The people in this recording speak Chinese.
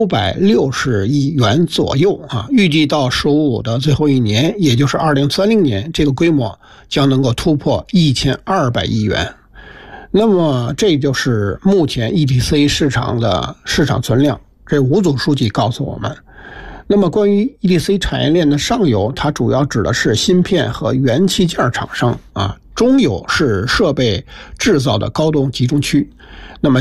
560亿元左右啊，预计到“十五五”的最后一年，也就是2030年，这个规模将能够突破1200亿元。那么这就是目前 ETC 市场的市场存量，这5组数据告诉我们。那么关于 ETC 产业链的上游，它主要指的是芯片和元器件厂商啊，中游是设备制造的高端集中区。那么